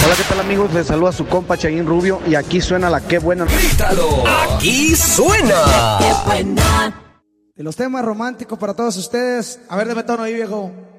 Hola, ¿qué tal, amigos? Les saluda su compa Chayín Rubio y aquí suena la Qué Buena. ¡Grítalo! ¡Aquí suena! ¡Qué buena! De los temas románticos para todos ustedes. A ver, deme tono ahí, viejo.